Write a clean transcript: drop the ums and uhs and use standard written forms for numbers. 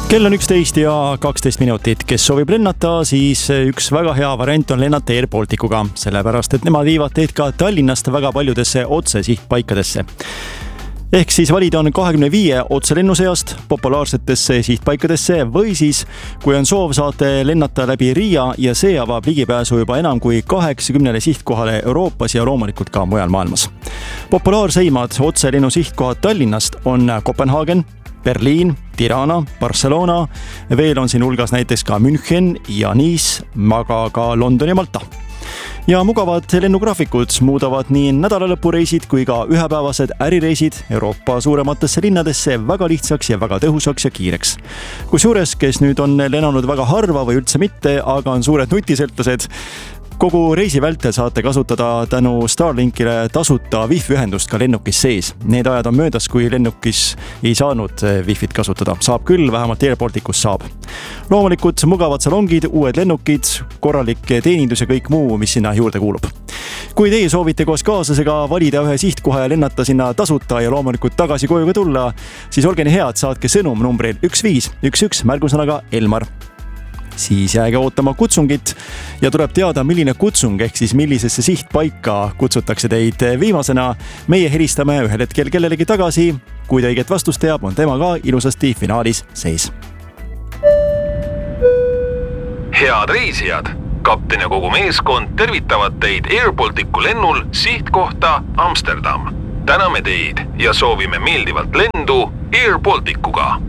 Kell on 11 ja 12 minutit. Kes soovib lennata, siis üks väga hea variant on lennata Air Balticuga, sellepärast et nemad viivad teid ka Tallinnast väga paljudesse otsesihtpaikadesse. Ehk siis valida on 25 otselennu seast populaarsetesse sihtpaikadesse või siis, kui on soov, saate lennata läbi Riia ja see avab ligipääsu juba enam kui 80 sihtkohale Euroopas ja loomulikult ka mujal maailmas. Populaarseimad otselennu sihtkohad Tallinnast on Kopenhaagen, Berliin, Tirana, Barcelona, veel on siin hulgas näiteks ka München ja Nice, aga ka London ja Malta. Ja mugavad lennugraafikud muudavad nii nädalalõpureisid kui ka ühepäevased ärireisid Euroopa suurematesse linnadesse väga lihtsaks ja väga tõhusaks ja kiireks. Kusjuures, kes nüüd on lennanud väga harva või üldse mitte, aga on suured nutisõltlased, kogu reisi vältel saate kasutada tänu Starlinkile tasuta wifi-ühendust ka lennukis sees. Need ajad on möödas, kui lennukis ei saanud wifit kasutada. Saab küll, vähemalt Air Balticus saab. Loomulikult mugavad salongid, uued lennukid, korralik teenindus ja kõik muu, mis sinna juurde kuulub. Kui teie soovite koos kaaslasega valida ühe sihtkoha ja lennata sinna tasuta ja loomulikult tagasi koju ka tulla, siis olge nii head, saatke sõnum numbril 1511 märgusõnaga Elmar. Siis jääge ootama kutsungit ja tuleb teada, milline kutsung ehk siis millisesse sihtpaika kutsutakse teid viimasena. Meie helistame ühel hetkel kellelegi tagasi. Kui ta õiget vastust teab, on tema ka ilusasti finaalis seis. Head reisijad! Kapten ja kogu meeskond tervitavad teid Air Balticu lennul sihtkohta Amsterdam. Täname teid ja soovime meeldivalt lendu Air Balticuga.